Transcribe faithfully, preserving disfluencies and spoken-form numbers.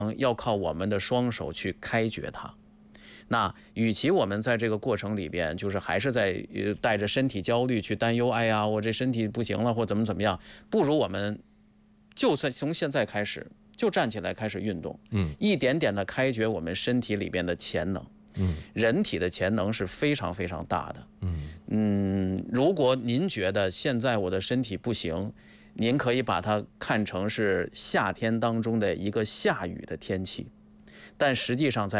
要靠我们的双手去开掘它。那与其我们在这个过程里边，就是还是在呃带着身体焦虑去担忧，哎呀，我这身体不行了，或怎么怎么样，不如我们就算从现在开始就站起来开始运动，嗯，一点点的开掘我们身体里边的潜能。嗯，人体的潜能是非常非常大的。嗯嗯，如果您觉得现在我的身体不行，您可以把它看成是夏天当中的一个下雨的天气，但实际上在